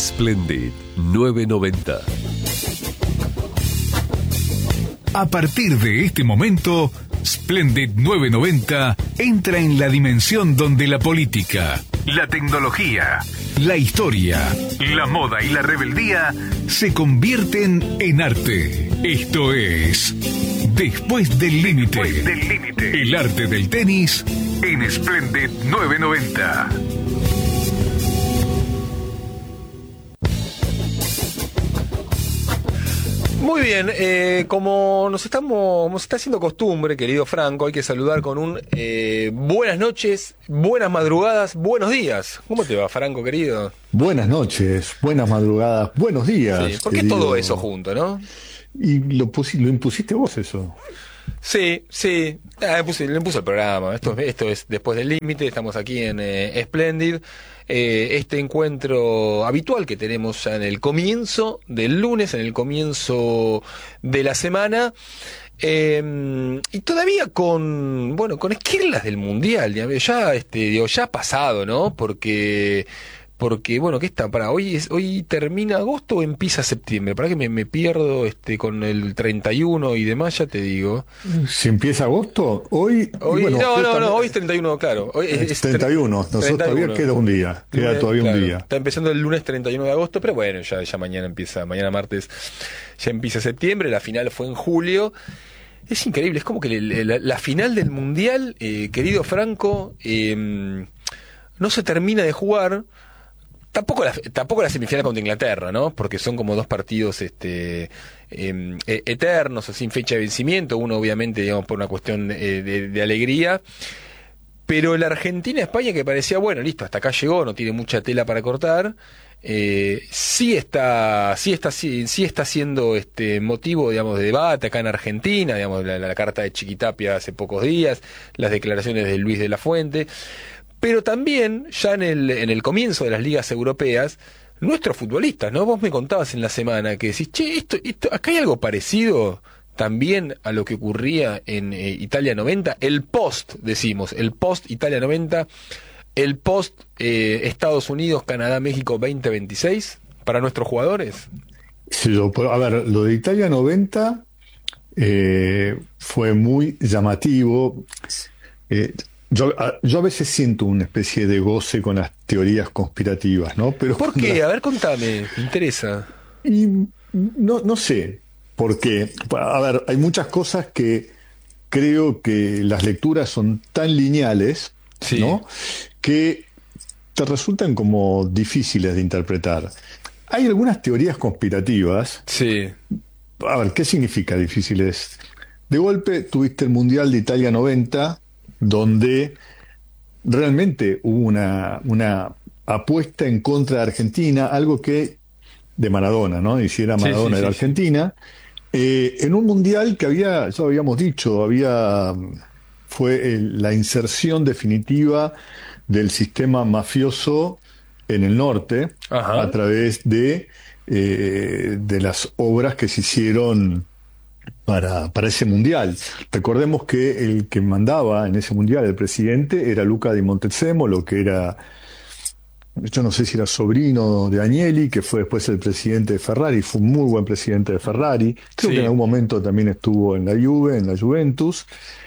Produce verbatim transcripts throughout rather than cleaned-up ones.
Splendid nueve noventa. A partir de este momento, Splendid nueve noventa entra en la dimensión donde la política, la tecnología, la historia, la moda y la rebeldía se convierten en arte. Esto es Después del Límite. Después del Límite. El arte del tenis en Splendid nueve noventa. Muy bien, eh, como nos estamos, como se está haciendo costumbre, querido Franco, hay que saludar con un eh, buenas noches, buenas madrugadas, buenos días. ¿Cómo te va, Franco, querido? Buenas noches, buenas madrugadas, buenos días. Sí, ¿por qué querido? todo eso junto, no? Y lo, pusi- lo impusiste vos eso. Sí, sí, ah, le, puse, le puse el programa. Esto, esto es Después del Límite, estamos aquí en eh, Splendid. Eh, este encuentro habitual que tenemos ya en el comienzo del lunes, en el comienzo de la semana. Eh, y todavía con, bueno, con esquirlas del Mundial, ya, ya, este, digo, ya ha pasado, ¿no? Porque... Porque, bueno, ¿qué está? Para hoy es, hoy termina agosto o empieza septiembre. Para que me, me pierdo este con el treinta y uno y demás, ya te digo. Si empieza agosto, hoy... Hoy bueno, no, no, justamente- no, hoy es treinta y uno, claro. Hoy es, es treinta y uno, nosotros treinta y uno. todavía queda un día, queda Lunes, todavía claro, un día. Está empezando el lunes treinta y uno de agosto, pero bueno, ya, ya mañana empieza, mañana martes ya empieza septiembre, la final fue en julio. Es increíble, es como que la, la- la final del Mundial, eh, querido Franco, eh, no se termina de jugar. Tampoco la, tampoco la semifinal contra Inglaterra, ¿no? Porque son como dos partidos este eh, eternos, o sin fecha de vencimiento. Uno, obviamente, digamos, por una cuestión eh, de, de alegría. Pero la Argentina-España, que parecía, bueno, listo, hasta acá llegó, no tiene mucha tela para cortar. Eh, sí está, sí está, sí, sí está siendo este motivo, digamos, de debate acá en Argentina, digamos, la, la carta de Chiquitapia hace pocos días, las declaraciones de Luis de la Fuente. Pero también, ya en el, en el comienzo de las ligas europeas, nuestros futbolistas, ¿no? Vos me contabas en la semana que decís, che, esto, esto, acá hay algo parecido también a lo que ocurría en eh, Italia noventa, el post, decimos, el post Italia noventa, el post eh, Estados Unidos, Canadá, México veinte veintiséis, para nuestros jugadores. Sí, yo, pero, a ver, lo de Italia noventa eh, fue muy llamativo. Eh, yo, a, yo a veces siento una especie de goce con las teorías conspirativas, ¿no? Pero ¿Por cuando qué? las- A ver, contame, me interesa. Y no, no sé, porque, a ver, hay muchas cosas que creo que las lecturas son tan lineales, Sí. ¿no? Que te resultan como difíciles de interpretar. Hay algunas teorías conspirativas. Sí, A ver, ¿qué significa difíciles? De golpe tuviste el Mundial de Italia noventa, donde realmente hubo una, una apuesta en contra de Argentina, algo que de Maradona, ¿no? Y si era Sí, Maradona sí, era sí, sí. Argentina, eh, en un mundial que había, ya habíamos dicho, había fue el- la inserción definitiva del sistema mafioso en el norte Ajá. a través de, eh, de las obras que se hicieron para, para ese mundial. Recordemos que el que mandaba en ese mundial, el presidente, era Luca di Montezemolo, que era, yo no sé si era sobrino de Agnelli, que fue después el presidente de Ferrari, fue un muy buen presidente de Ferrari, creo Sí. que en algún momento también estuvo en la Juve, en la Juventus.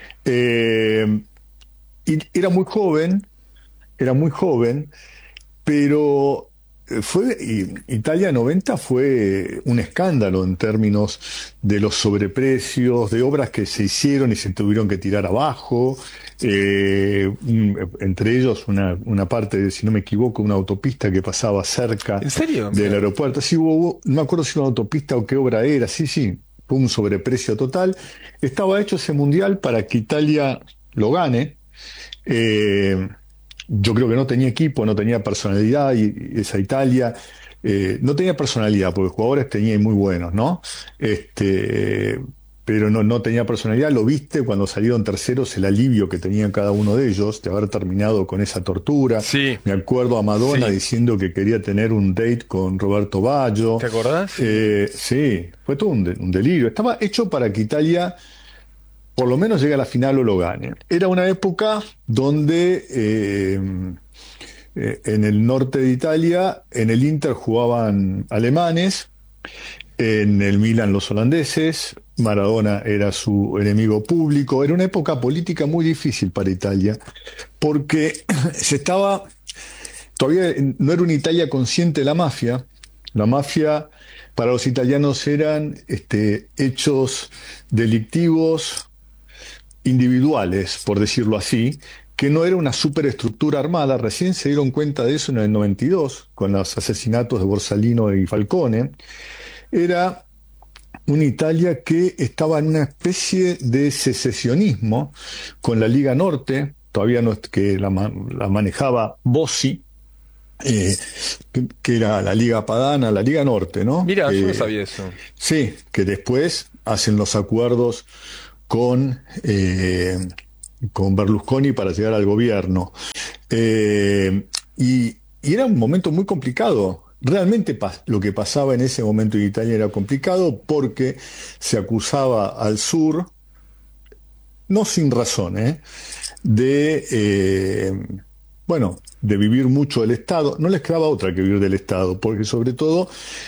Eh, y era muy joven, era muy joven, pero eh, fue y Italia noventa fue un escándalo en términos de los sobreprecios, de obras que se hicieron y se tuvieron que tirar abajo, eh, un- entre ellos una, una parte, si no me equivoco, una autopista que pasaba cerca ¿En serio? del aeropuerto. Sí, hubo, hubo- no me acuerdo si una autopista o qué obra era, sí, sí, fue un sobreprecio total. Estaba hecho ese mundial para que Italia lo gane. Eh, yo creo que no tenía equipo, no tenía personalidad, y y esa Italia eh, no tenía personalidad, porque jugadores tenía y muy buenos, ¿no? Este, pero no, no tenía personalidad. Lo viste cuando salieron terceros, el alivio que tenían cada uno de ellos de haber terminado con esa tortura. Sí. Me acuerdo a Madonna Sí. diciendo que quería tener un date con Roberto Baggio. ¿Te acordás? Sí. Eh, sí, fue todo un, de- un delirio. Estaba hecho para que Italia por lo menos llegue a la final o lo gane. Era una época donde eh, eh, en el norte de Italia, en el Inter jugaban alemanes, en el Milan los holandeses, Maradona era su enemigo público. Era una época política muy difícil para Italia, porque se estaba, todavía no era una Italia consciente de la mafia. La mafia para los italianos eran este, hechos delictivos individuales, por decirlo así, que no era una superestructura armada. Recién se dieron cuenta de eso en el noventa y dos, con los asesinatos de Borsalino y Falcone. Era una Italia que estaba en una especie de secesionismo con la Liga Norte, todavía no, que la, la manejaba Bossi, eh, que, que era la Liga Padana, la Liga Norte, ¿no? Mira, eh, yo no sabía eso. Sí, que después hacen los acuerdos con, eh, con Berlusconi para llegar al gobierno. Eh, y, y era un momento muy complicado. Realmente lo que pasaba en ese momento en Italia era complicado porque se acusaba al sur, no sin razón, ¿eh? de, eh, bueno, de vivir mucho del Estado. No les quedaba otra que vivir del Estado, porque sobre todo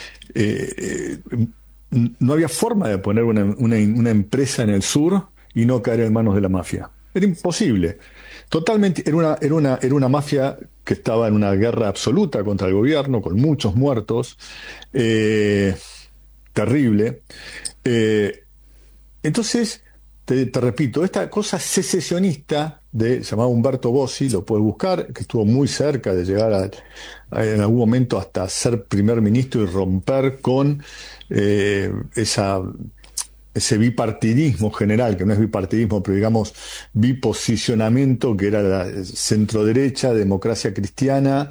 eh, eh, no había forma de poner una, una, una empresa en el sur y no caer en manos de la mafia. Era imposible. Totalmente, era una, era una, era una mafia que estaba en una guerra absoluta contra el gobierno, con muchos muertos, eh, terrible. Eh, entonces, te, te repito, esta cosa secesionista de, llamado Umberto Bossi, lo puedes buscar, que estuvo muy cerca de llegar a, a, en algún momento hasta ser primer ministro y romper con eh, esa... ese bipartidismo general, que no es bipartidismo, pero digamos biposicionamiento, que era la centroderecha, democracia cristiana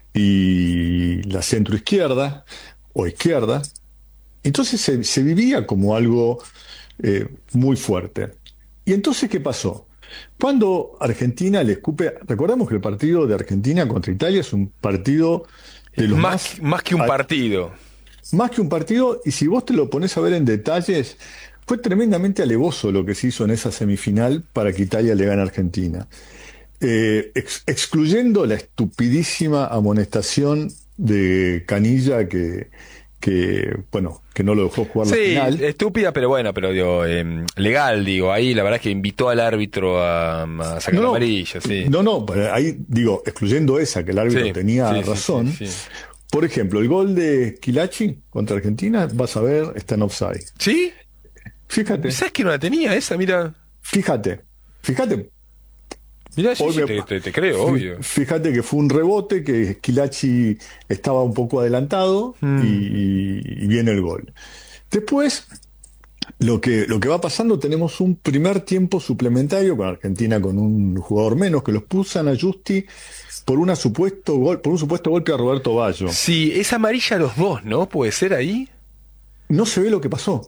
y la centroizquierda o izquierda. Entonces se, se vivía como algo eh, muy fuerte. ¿Y entonces qué pasó? Cuando Argentina le escupe, recordemos que el partido de Argentina contra Italia es un partido de los más, más, más que un partido. Más que un partido, y si vos te lo pones a ver en detalles, fue tremendamente alevoso lo que se hizo en esa semifinal para que Italia le gane a Argentina. Eh, ex excluyendo la estupidísima amonestación de Canilla que, que, bueno, que no lo dejó jugar sí, la final. Sí, estúpida, pero bueno, pero digo, eh, legal, digo, ahí la verdad es que invitó al árbitro a, a sacar no, no, amarilla, sí. No, no, ahí digo, excluyendo esa, que el árbitro sí, tenía sí, razón. Sí, sí, sí. Por ejemplo, el gol de Schillaci contra Argentina, vas a ver, está en offside. ¿Sí? Fíjate. ¿Sabes que no la tenía esa? Mira. Fíjate, fíjate. Mira, sí, sí, te, te, te creo, obvio. Fíjate que fue un rebote, que Schillaci estaba un poco adelantado mm. y, y viene el gol. Después, lo que, lo que va pasando, tenemos un primer tiempo suplementario con Argentina con un jugador menos, que los pulsan a Justi por, una supuesto gol, por un supuesto golpe a Roberto Baggio. Sí, es amarilla a los dos, ¿no? ¿Puede ser ahí? No se ve lo que pasó.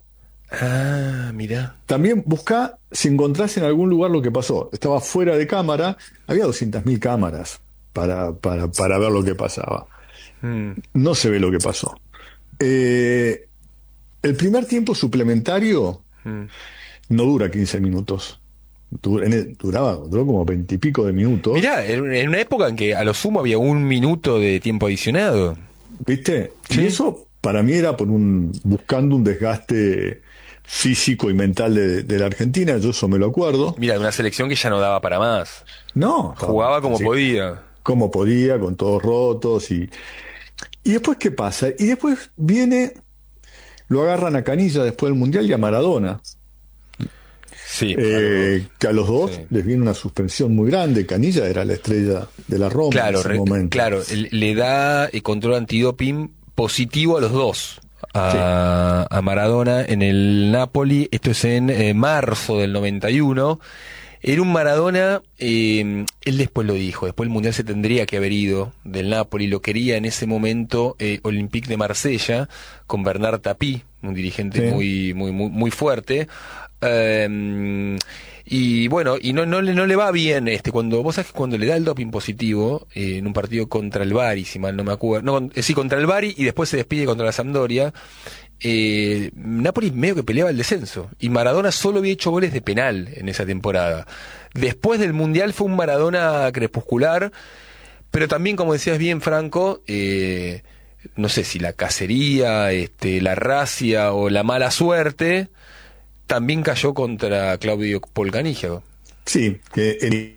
Ah, mirá. También buscá si encontrás en algún lugar lo que pasó. Estaba fuera de cámara, había doscientas mil cámaras para, para, para ver lo que pasaba. Mm. No se ve lo que pasó. Eh, el primer tiempo suplementario mm. no dura quince minutos. Duraba, duró como veintipico de minutos. Mirá, en una época en que a lo sumo había un minuto de tiempo adicionado. ¿Viste? ¿Sí? Y eso para mí era por un buscando un desgaste físico y mental de, de la Argentina, yo eso me lo acuerdo. Mira, una selección que ya no daba para más. No. Jugaba como sí, podía. Como podía, con todos rotos. Y, y después, ¿qué pasa? Y después viene, lo agarran a Canilla después del Mundial y a Maradona. Sí, eh, claro. Que a los dos sí. les viene una suspensión muy grande. Canilla era la estrella de la Roma claro, en ese momento. Claro, le da el control antidoping positivo a los dos. A, sí. a Maradona en el Napoli, esto es en eh, marzo del noventa y uno. Era un Maradona, eh, él después lo dijo, después el Mundial se tendría que haber ido del Napoli, lo quería en ese momento eh, Olympique de Marsella, con Bernard Tapie, un dirigente sí. muy, muy, muy, muy fuerte. Eh, y bueno, y no, no, no le va bien este cuando vos sabés que cuando le da el doping positivo eh, en un partido contra el Bari, si mal no me acuerdo, no, sí, contra el Bari y después se despide contra la Sampdoria, eh, Napoli medio que peleaba el descenso y Maradona solo había hecho goles de penal en esa temporada. Después del Mundial fue un Maradona crepuscular, pero también, como decías bien, Franco, eh, no sé si la cacería, este, la racia o la mala suerte también cayó contra Claudio Polcanigia. Sí, que, el,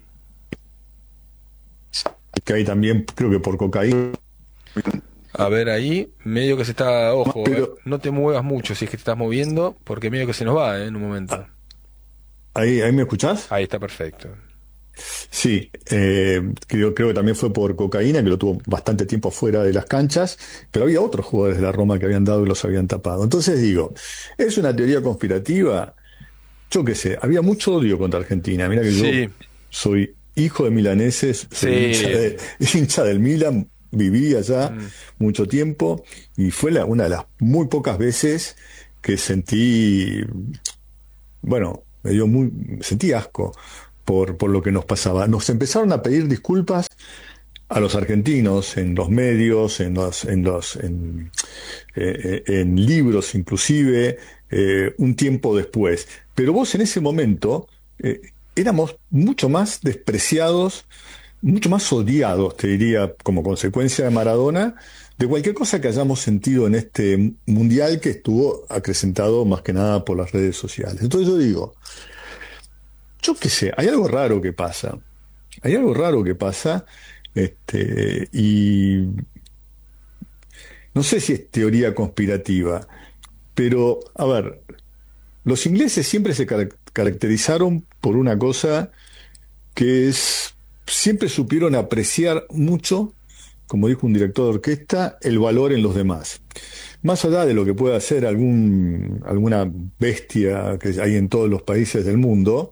que hay también, creo que por cocaína. A ver, ahí, medio que se está, ojo, pero, eh, no te muevas mucho si es que te estás moviendo, porque medio que se nos va, eh, en un momento. ¿Ahí, ahí me escuchás? Ahí está perfecto. Sí, eh, creo, creo que también fue por cocaína, que lo tuvo bastante tiempo fuera de las canchas, pero había otros jugadores de la Roma que habían dado y los habían tapado. Entonces digo, ¿es una teoría conspirativa? Yo qué sé, había mucho odio contra Argentina. Mira que Sí. yo soy hijo de milaneses, soy Sí. hincha, de- hincha del Milan, viví allá Mm. mucho tiempo y fue la, una de las muy pocas veces que sentí, bueno, me dio muy, sentí asco por, por lo que nos pasaba. Nos empezaron a pedir disculpas a los argentinos en los medios, en los, en los, en, eh, eh, en libros inclusive, eh, un tiempo después. Pero vos en ese momento eh, éramos mucho más despreciados, mucho más odiados, te diría, como consecuencia de Maradona, de cualquier cosa que hayamos sentido en este mundial que estuvo acrecentado más que nada por las redes sociales. Entonces yo digo, yo qué sé, hay algo raro que pasa. Hay algo raro que pasa, este, y no sé si es teoría conspirativa, pero, a ver, los ingleses siempre se car- caracterizaron por una cosa que es, siempre supieron apreciar mucho, como dijo un director de orquesta, el valor en los demás. Más allá de lo que pueda hacer algún, alguna bestia que hay en todos los países del mundo,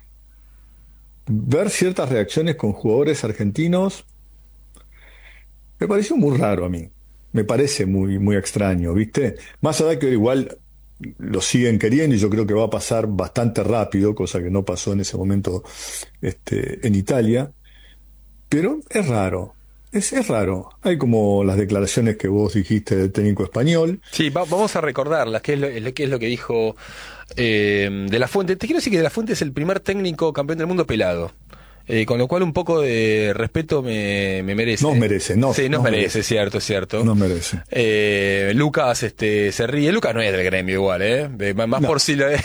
ver ciertas reacciones con jugadores argentinos me pareció muy raro a mí. Me parece muy, muy extraño, ¿viste? Más allá que igual lo siguen queriendo y yo creo que va a pasar bastante rápido, cosa que no pasó en ese momento este, en Italia, pero es raro. Es, es raro. Hay como las declaraciones que vos dijiste del técnico español. Sí, va- vamos a recordarlas, qué es lo, es lo- qué es lo que dijo eh, De La Fuente. Te quiero decir que De La Fuente es el primer técnico campeón del mundo pelado. Eh, con lo cual un poco de respeto me, me merece. Nos merece, nos- Sí, nos, nos merece, merece. cierto, cierto. Nos merece. Eh, Lucas este, se ríe. Lucas no es del gremio igual, ¿eh? De- más No. por si lo...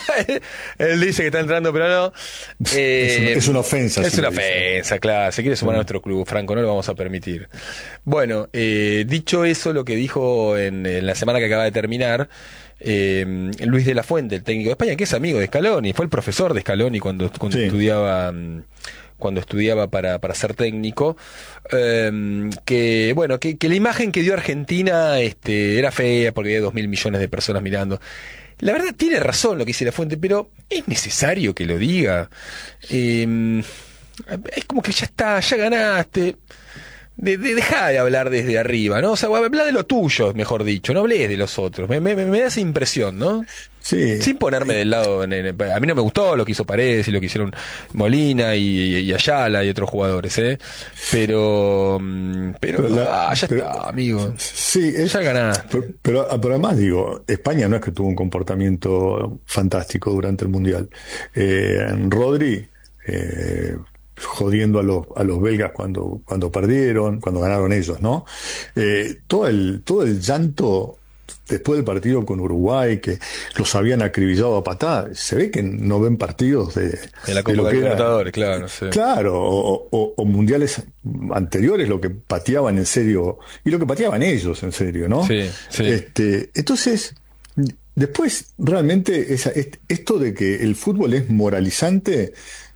Él dice que está entrando, pero no. Eh, Es una- es una ofensa, Es si una lo dice. ofensa, claro. Se quiere sumar a nuestro club, Franco, no lo vamos a permitir. Bueno, eh, dicho eso, lo que dijo en, en la semana que acaba de terminar, eh, Luis de la Fuente, el técnico de España, que es amigo de Scaloni, fue el profesor de Scaloni cuando, cuando Sí. estudiaba... mm, cuando estudiaba para, para ser técnico, eh, que bueno, que, que la imagen que dio Argentina este, era fea porque había dos mil millones de personas mirando. La verdad tiene razón lo que dice La Fuente, pero es necesario que lo diga. Eh, es como que ya está, ya ganaste. De, de, dejá de hablar desde arriba, ¿no? O sea, habla de lo tuyo, mejor dicho, no hables de los otros. Me, me, me da esa impresión, ¿no? Sí. Sin ponerme del lado... En el- a mí no me gustó lo que hizo Paredes y lo que hicieron Molina y, y Ayala y otros jugadores, ¿eh? Pero... mm, Pero, Pero la- ah, ya pero- está, amigo. Sí, es, Ya ganaste. pero, pero, pero además digo, España no es que tuvo un comportamiento fantástico durante el Mundial. Eh, Rodri, eh, jodiendo a los, a los belgas cuando, cuando perdieron, cuando ganaron ellos, ¿no? Eh, todo el, todo el llanto después del partido con Uruguay, que los habían acribillado a patadas, se ve que no ven partidos de, En la de lo Copa que era- Libertadores, claro, sí. Claro, o, o- o mundiales anteriores, lo que pateaban en serio, y lo que pateaban ellos en serio, ¿no? Sí, sí. Este, entonces, después, realmente, esa, est- esto de que el fútbol es moralizante,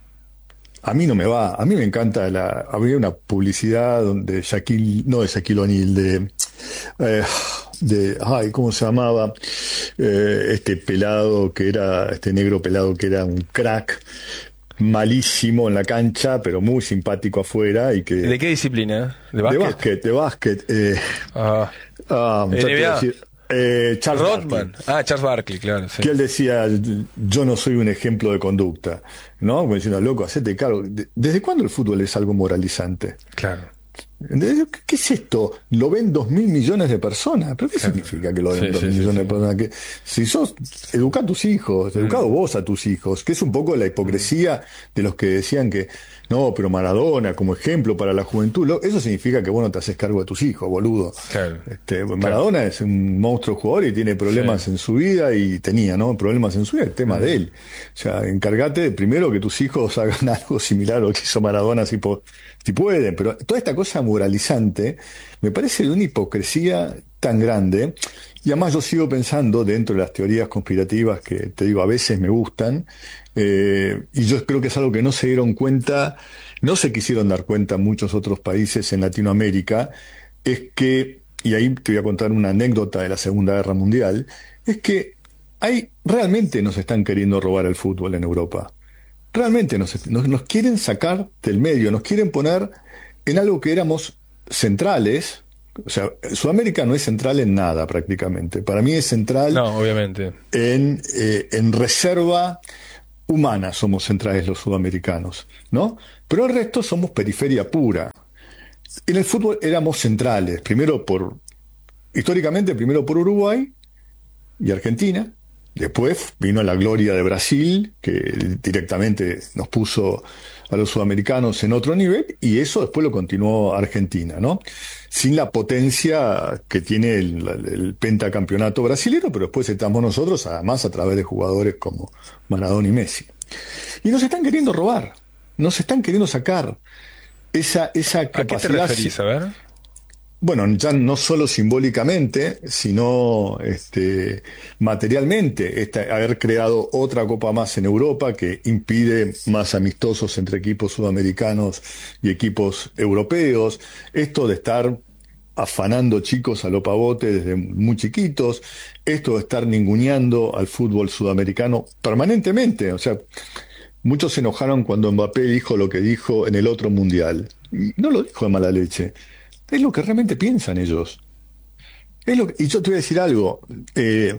a mí no me va. A mí me encanta la. Había una publicidad donde Shaquille, no de Shaquille O'Neal, de. eh, de ay, ¿cómo se llamaba? Eh, este pelado que era, este negro pelado que era un crack, malísimo en la cancha, pero muy simpático afuera y que. ¿De qué disciplina? ¿De De básquet? básquet, de básquet. Eh, Ah, ah, ya te N B A. iba a decir, eh, Charles Rodman. Barkley. Ah, Charles Barkley, claro, sí. Que él decía, yo no soy un ejemplo de conducta, ¿no? Como diciendo, loco, hacete cargo. ¿De- ¿Desde cuándo el fútbol es algo moralizante? Claro. ¿Entendés? ¿Qué, qué es esto? Lo ven dos mil millones de personas. ¿Pero qué Claro. significa que lo ven Sí, dos sí, mil sí, millones sí. de personas? Que si sos, educá a tus hijos, educado Mm. vos a tus hijos, que es un poco la hipocresía de los que decían que no, pero Maradona como ejemplo para la juventud, lo- eso significa que vos no te haces cargo de tus hijos, boludo. Claro. Este, Maradona es un monstruo jugador y tiene problemas Sí. en su vida y tenía, ¿no? Problemas en su vida, el tema de él. O sea, encárgate de primero que tus hijos hagan algo similar a lo que hizo Maradona si, po- si pueden. Pero toda esta cosa moralizante me parece de una hipocresía tan grande. Y además yo sigo pensando dentro de las teorías conspirativas que te digo a veces me gustan, eh, y yo creo que es algo que no se dieron cuenta, no se quisieron dar cuenta muchos otros países en Latinoamérica, es que, y ahí te voy a contar una anécdota de la Segunda Guerra Mundial, es que hay, realmente nos están queriendo robar el fútbol en Europa. Realmente nos, nos, nos quieren sacar del medio, nos quieren poner en algo que éramos centrales. O sea, Sudamérica no es central en nada prácticamente. Para mí es central No, obviamente. en, eh, en reserva humana, somos centrales los sudamericanos, ¿no? Pero el resto somos periferia pura. En el fútbol éramos centrales, primero por, históricamente, primero por Uruguay y Argentina. Después vino la gloria de Brasil, que directamente nos puso a los sudamericanos en otro nivel, y eso después lo continuó Argentina, ¿no? Sin la potencia que tiene el, el pentacampeonato brasilero, pero después estamos nosotros, además, a través de jugadores como Maradona y Messi. Y nos están queriendo robar, nos están queriendo sacar esa, esa ¿A qué te capacidad. referís? A ver. Bueno, ya no solo simbólicamente, sino este, materialmente, esta, haber creado otra copa más en Europa que impide más amistosos entre equipos sudamericanos y equipos europeos, esto de estar afanando chicos a lo pavote desde muy chiquitos, esto de estar ninguneando al fútbol sudamericano permanentemente, o sea, muchos se enojaron cuando Mbappé dijo lo que dijo en el otro mundial, y no lo dijo de mala leche. Es lo que realmente piensan ellos. Es lo que, y yo te voy a decir algo. Eh,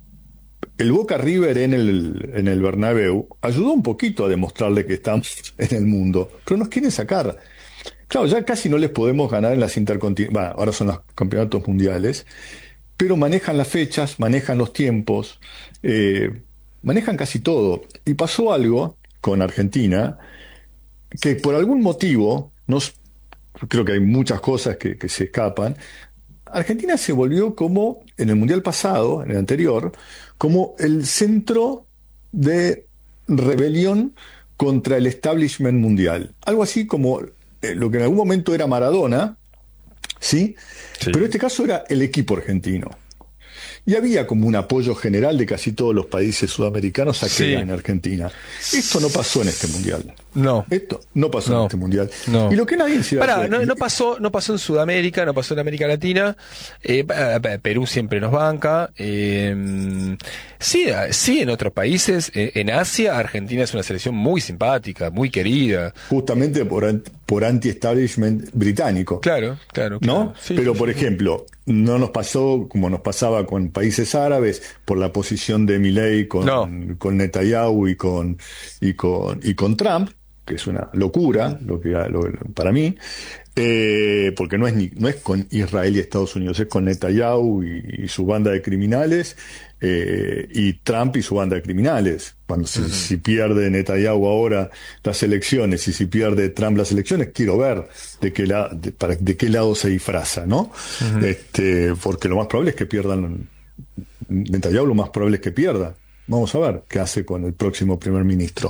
el Boca River en el, en el Bernabéu ayudó un poquito a demostrarle que estamos en el mundo, pero nos quieren sacar. Claro, ya casi no les podemos ganar en las intercontinentales. Bueno, ahora son los campeonatos mundiales, pero manejan las fechas, manejan los tiempos, eh, manejan casi todo. Y pasó algo con Argentina que por algún motivo nos creo que hay muchas cosas que, que se escapan. Argentina se volvió como, en el Mundial pasado, en el anterior, como el centro de rebelión contra el establishment mundial. Algo así como eh, lo que en algún momento era Maradona, ¿sí? Sí. Pero en este caso era el equipo argentino. Y había como un apoyo general de casi todos los países sudamericanos a que Sí. gane Argentina. Esto no pasó en este Mundial. No. Esto no pasó No. en este Mundial. No. Y lo que nadie se da Pará, cuenta- no, no pasó, no pasó en Sudamérica, no pasó en América Latina. Eh, pa- pa- Perú siempre nos banca. Eh, sí, sí, en otros países. Eh, en Asia, Argentina es una selección muy simpática, muy querida. justamente por, an- por anti-establishment británico. Claro, claro. ¿No? claro. Sí, Pero, sí, por sí. ejemplo, no nos pasó como nos pasaba con países árabes por la posición de Milei con, No. con Netanyahu y con, y, con, y con Trump, que es una locura lo que, lo- para mí, eh, porque no es, ni, no es con Israel y Estados Unidos, es con Netanyahu y, y su banda de criminales, eh, y Trump y su banda de criminales. Cuando si, si pierde Netanyahu ahora las elecciones y si pierde Trump las elecciones, quiero ver de qué, la, de, para, de qué lado se disfraza, ¿no? este, porque lo más probable es que pierdan, Netanyahu lo más probable es que pierda. Vamos a ver qué hace con el próximo primer ministro.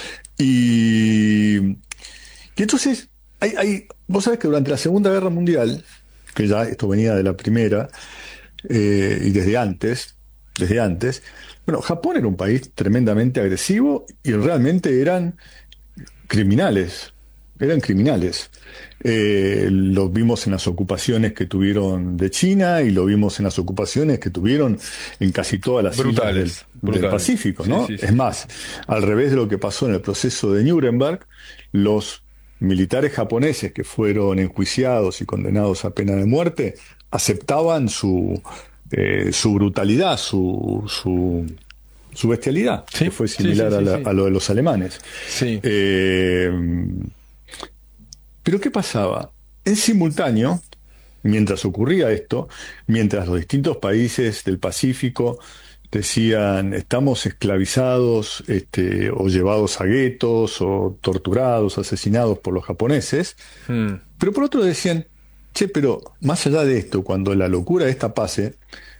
Y, y entonces, hay, hay, vos sabés que durante la Segunda Guerra Mundial, que ya esto venía de la primera, eh, y desde antes, desde antes, bueno, Japón era un país tremendamente agresivo y realmente eran criminales, eran criminales. Eh, lo vimos en las ocupaciones que tuvieron de China y lo vimos en las ocupaciones que tuvieron en casi todas las Brutales, islas del, brutales. del Pacífico, Sí, ¿no? sí, sí. Es más, al revés de lo que pasó en el proceso de Nuremberg, los militares japoneses que fueron enjuiciados y condenados a pena de muerte aceptaban su, eh, su brutalidad, su, su, su bestialidad, Sí, que fue sí, similar sí, sí, a, la- sí. a lo de los alemanes. Sí. Eh, pero ¿qué pasaba? en simultáneo, mientras ocurría esto, mientras los distintos países del Pacífico decían estamos esclavizados este, o llevados a guetos o torturados, asesinados por los japoneses, hmm. pero por otro decían, che, pero más allá de esto, cuando la locura esta pase,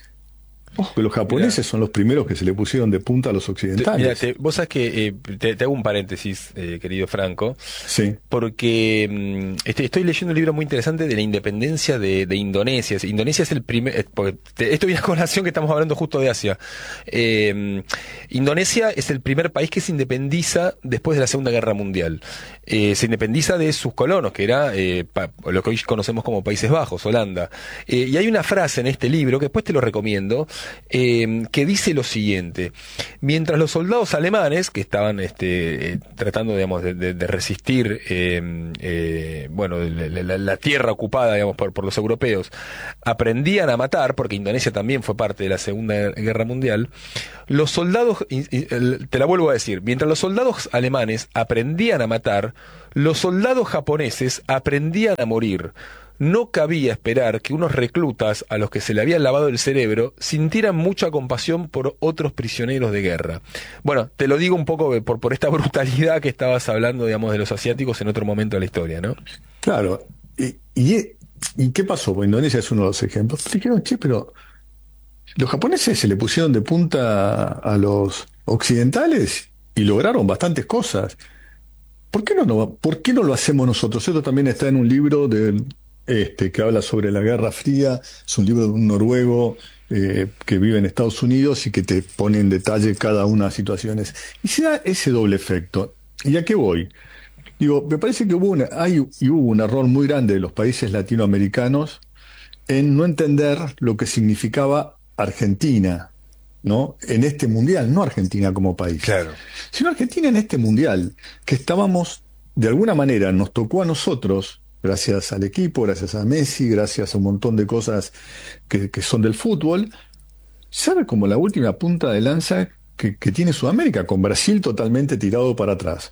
ojo, que los japoneses Mirá. son los primeros que se le pusieron de punta a los occidentales. Mira, te, vos sabés que eh, te, te hago un paréntesis, eh, querido Franco, sí. porque mmm, estoy, estoy leyendo un libro muy interesante de la independencia de, de Indonesia. Indonesia es el primer, eh, porque te, esto viene a colación que estamos hablando justo de Asia. Eh, Indonesia es el primer país que se independiza después de la Segunda Guerra Mundial. Eh, se independiza de sus colonos, que era eh, pa, lo que hoy conocemos como Países Bajos, Holanda. Eh, y hay una frase en este libro, que después te lo recomiendo, Eh, que dice lo siguiente: mientras los soldados alemanes que estaban este, eh, tratando, digamos, de, de, de resistir eh, eh, bueno, la, la, la tierra ocupada, digamos, por, por los europeos, aprendían a matar, porque Indonesia también fue parte de la Segunda Guerra Mundial, los soldados, te la vuelvo a decir, mientras los soldados alemanes aprendían a matar, los soldados japoneses aprendían a morir. No cabía esperar que unos reclutas a los que se le había lavado el cerebro sintieran mucha compasión por otros prisioneros de guerra. Bueno, te lo digo un poco por, por esta brutalidad que estabas hablando, digamos, de los asiáticos en otro momento de la historia, ¿no? Claro. ¿Y, y, y qué pasó? Pues Indonesia es uno de los ejemplos. Dijeron, che, pero los japoneses se le pusieron de punta a los occidentales y lograron bastantes cosas. ¿Por qué no, no, ¿por qué no lo hacemos nosotros? Esto también está en un libro de... Este, que habla sobre la Guerra Fría. Es un libro de un noruego eh, que vive en Estados Unidos y que te pone en detalle cada una de las situaciones. Y se da ese doble efecto. ¿Y a qué voy? Digo, me parece que hubo una, hay, y hubo un error muy grande de los países latinoamericanos en no entender lo que significaba Argentina, ¿no? En este mundial, no Argentina como país, claro, sino Argentina en este mundial, que estábamos, de alguna manera, nos tocó a nosotros, gracias al equipo, gracias a Messi, gracias a un montón de cosas que, que son del fútbol, ¿sabe? Como la última punta de lanza que, que tiene Sudamérica, con Brasil totalmente tirado para atrás,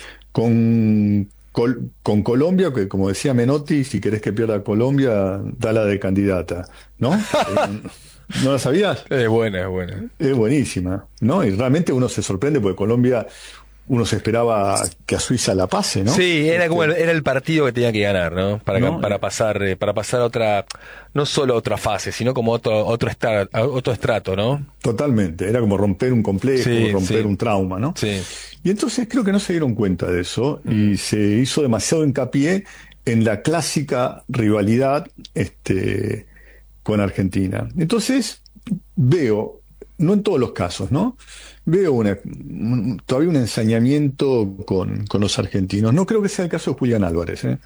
con, col, con Colombia, que como decía Menotti, si querés que pierda Colombia, dala de candidata, ¿no? eh, ¿No la sabías? Es buena, es buena. Es buenísima, ¿no? Y realmente uno se sorprende porque Colombia... Uno se esperaba que a Suiza la pase, ¿no? Sí, era este, como el, era el partido que tenía que ganar, ¿no? Para, ¿no? para pasar eh, para pasar a otra, no solo a otra fase, sino como otro otro estar, otro estrato, ¿no? Totalmente, era como romper un complejo, sí, romper sí. un trauma, ¿no? Sí. Y entonces creo que no se dieron cuenta de eso mm. y se hizo demasiado hincapié en la clásica rivalidad este, con Argentina. Entonces veo, no en todos los casos, ¿no? Veo una, un, todavía un ensañamiento con, con los argentinos. No creo que sea el caso de Julián Álvarez. ¿eh?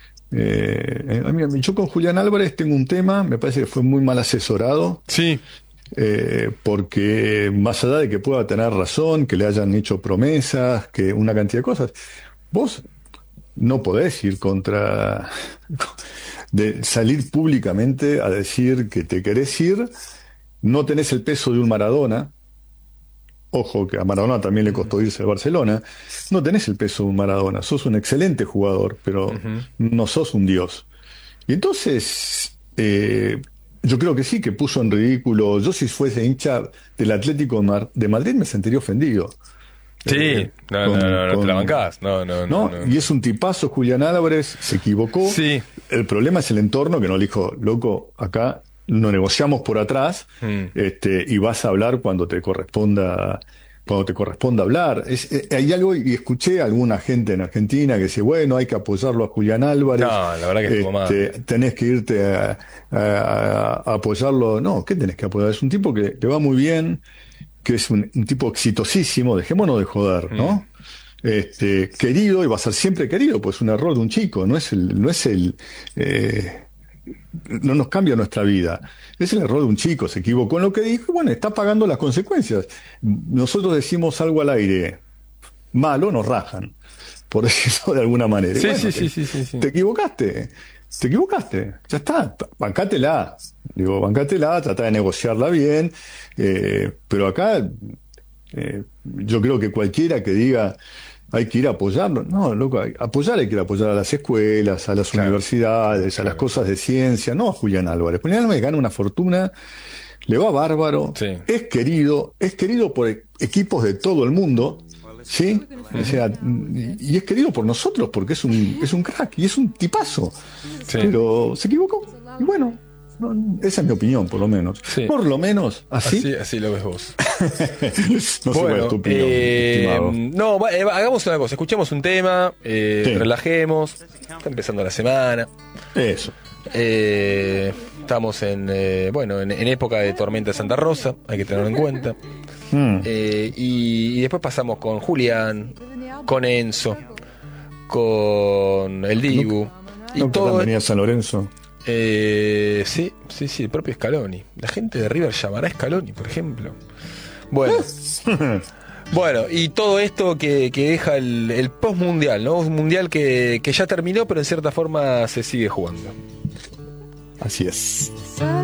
Eh, a mí, yo con Julián Álvarez tengo un tema, me parece que fue muy mal asesorado. Sí. Eh, porque más allá de que pueda tener razón, que le hayan hecho promesas, que una cantidad de cosas, vos no podés ir contra... de salir públicamente a decir que te querés ir, no tenés el peso de un Maradona. Ojo, que a Maradona también le costó irse a Barcelona. No tenés el peso de un Maradona. Sos un excelente jugador, pero uh-huh. no sos un dios. Y entonces, eh, yo creo que sí, que puso en ridículo. Yo, si fuese hincha del Atlético de Madrid, me sentiría ofendido. Sí, eh, no, con, no, no, no con, te la bancás. No, no, no, no, no. Y es un tipazo, Julián Álvarez, se equivocó. Sí. El problema es el entorno, que no le dijo, loco, acá no negociamos por atrás, mm. este, y vas a hablar cuando te corresponda, cuando te corresponda hablar. Es, eh, hay algo, y escuché a alguna gente en Argentina que dice, bueno, hay que apoyarlo a Julián Álvarez. No, la verdad que este, estuvo mal. Tenés que irte a, a, a apoyarlo. No, ¿qué tenés que apoyar? Es un tipo que, que va muy bien, que es un, un tipo exitosísimo, dejémonos de joder, ¿no? Mm. Este, querido, y va a ser siempre querido, pues es un error de un chico, no es el, no es el, eh, no nos cambia nuestra vida. Es el error de un chico, se equivocó en lo que dijo, y bueno, está pagando las consecuencias. Nosotros decimos algo al aire malo, nos rajan, por decirlo de alguna manera. Sí, bueno, sí, te, sí, sí, sí, sí. Te equivocaste, te equivocaste, ya está, bancátela. Digo, bancátela, trata de negociarla bien, eh, pero acá eh, yo creo que cualquiera que diga hay que ir a apoyarlo. No, loco, hay, apoyar hay que ir a apoyar a las escuelas, a las Claro. universidades, a Claro. las cosas de ciencia, no a Julián Álvarez. Julián Álvarez gana una fortuna, le va bárbaro, Sí. es querido, es querido por e- equipos de todo el mundo, ¿sí? O sea, y y es querido por nosotros porque es un, es un crack y es un tipazo. Sí. Pero se equivocó. Y bueno, no, esa es mi opinión, por lo menos. Sí. Por lo menos, así. Así, así lo ves vos. no sé cuál Bueno, es tu opinión, eh, estimado. no, va- eh, hagamos una cosa, escuchemos un tema, eh, Sí. relajemos, está empezando la semana, Eso. eh, estamos en, eh, bueno, en, en época de tormenta de Santa Rosa, hay que tenerlo en cuenta, Mm. eh, y, y después pasamos con Julián, con Enzo, con el Dibu, y ¿No todo... querrán venir a San Lorenzo? Eh, sí, sí, sí, el propio Scaloni. La gente de River llamará a Scaloni, por ejemplo. Bueno, bueno, y todo esto que, que deja el, el post-mundial, ¿no? Un mundial que, que ya terminó, pero en cierta forma se sigue jugando. Así es. Sun